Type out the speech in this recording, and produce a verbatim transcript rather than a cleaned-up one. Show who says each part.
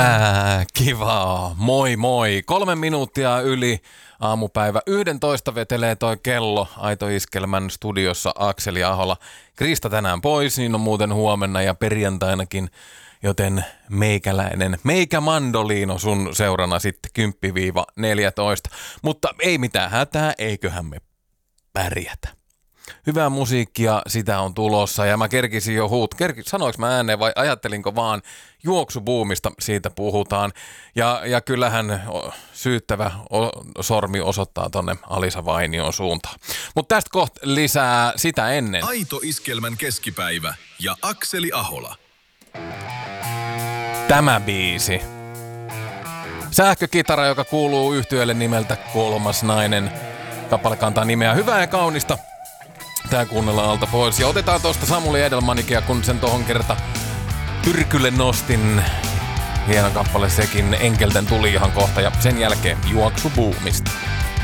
Speaker 1: Hyvää, kivaa, moi moi. Kolme minuuttia yli aamupäivä. yksitoista vetelee toi kello Aito Iskelmän studiossa Akseli Ahola. Krista tänään pois, niin on muuten huomenna ja perjantainakin, joten meikäläinen, meikä mandoliino sun seurana sitten kymmenen neljätoista. Mutta ei mitään hätää, eiköhän me pärjätä. Hyvää musiikkia, sitä on tulossa ja mä kerkisin jo huut. Kerki, sanoinko mä ääneen vai ajattelinko vaan juoksubuumista, siitä puhutaan. Ja, ja kyllähän syyttävä sormi osoittaa tonne Alisa Vainion suuntaan. Mutta tästä kohta lisää sitä ennen.
Speaker 2: Aito Iskelmän keskipäivä ja Akseli Ahola.
Speaker 1: Tämä biisi. Sähkökitara, joka kuuluu yhtyeelle nimeltä Kolmas nainen. Kappale kantaa nimeä Hyvää ja kaunista. Tää kuunnellaan alta pois. Ja otetaan tosta Samuli Edelmanikia, kun sen tohon kerta tyrkylle nostin. Hieno kappale sekin. Enkelten tuli ihan kohta ja sen jälkeen juoksubuumista.